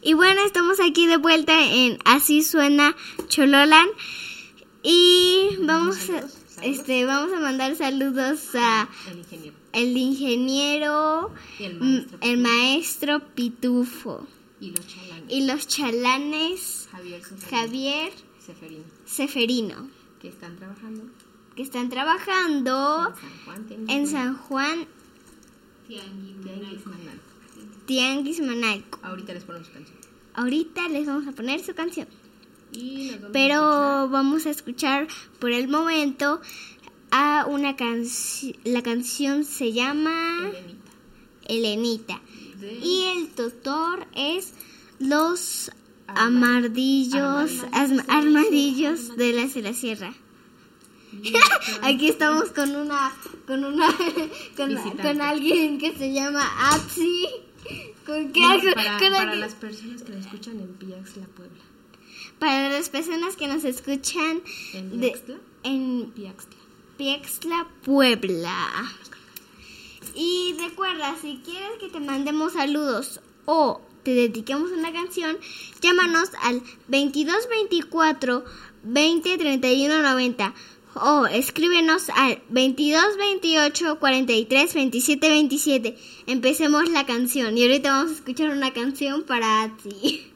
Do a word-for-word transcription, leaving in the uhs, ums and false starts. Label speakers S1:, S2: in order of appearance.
S1: Y bueno, estamos aquí de vuelta en Así Suena Chololan. Y vamos a, este, vamos a mandar saludos a
S2: El ingeniero.
S1: el ingeniero,
S2: Y el
S1: mm,
S2: maestro
S1: el maestro Pitufo.
S2: Y los chalanes.
S1: Y los chalanes
S2: Javier Seferino.
S1: Javier
S2: Seferino.
S1: Seferino,
S2: Que están trabajando
S1: que están trabajando
S2: en San Juan. Tianguis,
S1: en San Juan
S2: Tianguis, Manal.
S1: Tianguis Manalco.
S2: Ahorita les ponemos su canción.
S1: Ahorita les vamos a poner su canción.
S2: Y nos vamos
S1: Pero
S2: a
S1: vamos a escuchar por el momento a una canción. La canción se llama
S2: escuchar
S1: Elenita.
S2: de
S1: Y el tutor es Los Armadillos,
S2: Armadillos.
S1: asma- Armadillos de la, de la Sierra. Aquí estamos con una con una con,
S2: Visitante.
S1: con alguien que se llama Atsi. ¿Con qué?
S2: No,
S1: Con-
S2: para,
S1: con
S2: para
S1: alguien-
S2: las personas que la escuchan en Piaxtla, Puebla.
S1: para las personas que nos escuchan
S2: ¿En
S1: de-
S2: Piaxtla?
S1: en
S2: Piaxtla.
S1: Piaxtla, Puebla. Y recuerda, si quieres que te mandemos saludos o te dediquemos una canción, llámanos al veintidós veinticuatro veinte treinta y uno noventa o escríbenos al veintidós veintiocho cuarenta y tres veintisiete veintisiete. Empecemos la canción y ahorita vamos a escuchar una canción para ti.